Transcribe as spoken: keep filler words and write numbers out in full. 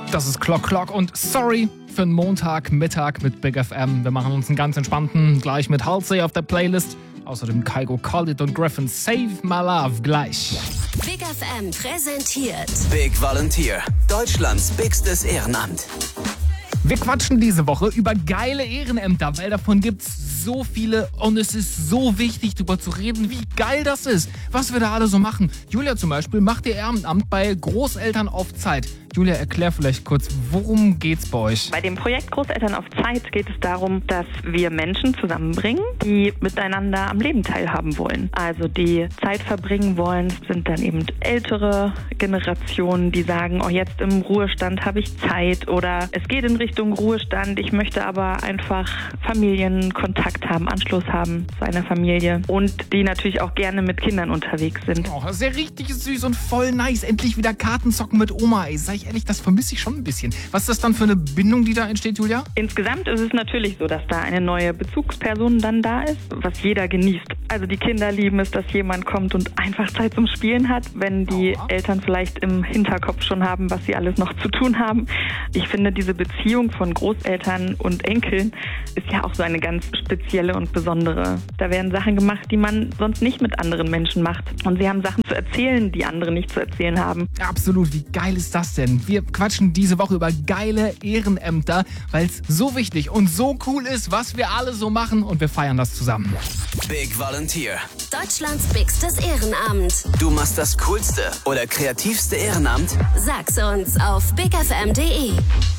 Das ist Clock Clock und sorry für einen Montagmittag mit Big F M. Wir machen uns einen ganz entspannten, gleich mit Halsey auf der Playlist. Außerdem Kygo, Khalid und Griffin, Save My Love gleich. Big F M präsentiert Big Volunteer, Deutschlands bigstes Ehrenamt. Wir quatschen diese Woche über geile Ehrenämter, weil davon gibt's so viele und es ist so wichtig, darüber zu reden, wie geil das ist, was wir da alle so machen. Julia zum Beispiel macht ihr Ehrenamt bei Großeltern auf Zeit. Julia, erklär vielleicht kurz, worum geht's bei euch? Bei dem Projekt Großeltern auf Zeit geht es darum, dass wir Menschen zusammenbringen, die miteinander am Leben teilhaben wollen. Also die Zeit verbringen wollen, sind dann eben ältere Generationen, die sagen, oh, jetzt im Ruhestand habe ich Zeit, oder es geht in Richtung Ruhestand, ich möchte aber einfach Familienkontakt haben, Anschluss haben zu einer Familie, und die natürlich auch gerne mit Kindern unterwegs sind. Oh, das ist ja richtig süß und voll nice. Endlich wieder Kartenzocken mit Oma, ey. Sag ich ehrlich, das vermisse ich schon ein bisschen. Was ist das dann für eine Bindung, die da entsteht, Julia? Insgesamt ist es natürlich so, dass da eine neue Bezugsperson dann da ist, was jeder genießt. Also die Kinder lieben es, dass jemand kommt und einfach Zeit zum Spielen hat, wenn die oh. Eltern vielleicht im Hinterkopf schon haben, was sie alles noch zu tun haben. Ich finde, diese Beziehung von Großeltern und Enkeln ist ja auch so eine ganz spezielle und besondere. Da werden Sachen gemacht, die man sonst nicht mit anderen Menschen macht. Und sie haben Sachen zu erzählen, die andere nicht zu erzählen haben. Absolut, wie geil ist das denn? Wir quatschen diese Woche über geile Ehrenämter, weil es so wichtig und so cool ist, was wir alle so machen, und wir feiern das zusammen. Big Volunteer. Deutschlands bigstes Ehrenamt. Du machst das coolste oder kreativste Ehrenamt? Sag's uns auf big f m punkt d e.